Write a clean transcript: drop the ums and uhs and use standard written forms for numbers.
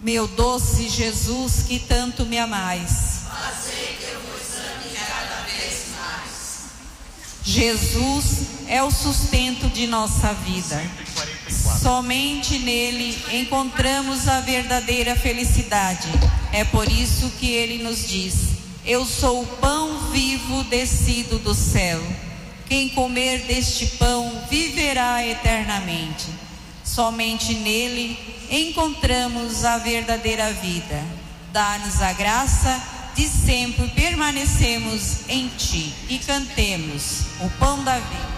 Meu doce Jesus, que tanto me amais, fazei que eu vos ame cada vez mais. Jesus é o sustento de nossa vida. 144. Somente nele encontramos a verdadeira felicidade. É por isso que ele nos diz: eu sou o pão vivo descido do céu. Quem comer deste pão viverá eternamente. Somente nele encontramos a verdadeira vida. Dá-nos a graça de sempre permanecermos em ti e cantemos o pão da vida.